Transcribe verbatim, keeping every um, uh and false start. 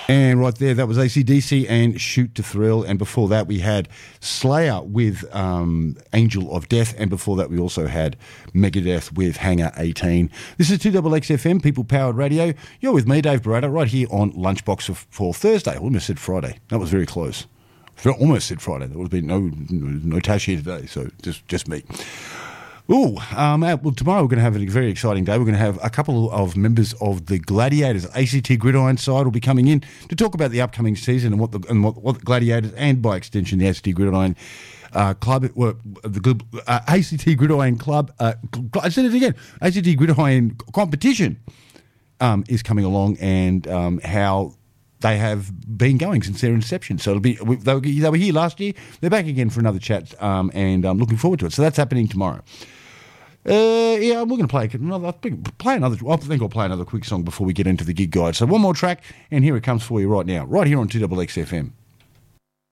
And right there, that was A C D C and Shoot to Thrill. And before that, we had Slayer with um, Angel of Death. And before that, we also had Megadeth with Hangar eighteen. This is two X X F M, People-Powered Radio. You're with me, Dave Barata, right here on Lunchbox for, for Thursday. I almost said Friday. That was very close. I almost said Friday. There would be no, no Tash here today, so just, just me. Ooh, um, uh, well, tomorrow we're going to have a very exciting day. We're going to have a couple of members of the Gladiators A C T Gridiron side will be coming in to talk about the upcoming season and what the, and what, what the Gladiators and by extension the A C T Gridiron uh, Club, well, the uh, A C T Gridiron Club, uh, I said it again, A C T Gridiron competition um, is coming along and um, how they have been going since their inception. So it'll be they were, they were here last year. They're back again for another chat, um, and I'm looking forward to it. So that's happening tomorrow. Uh, yeah, we're going to play another. I think, play another. I think I'll play another quick song before we get into the gig guide. So one more track, and here it comes for you right now, right here on two X X F M.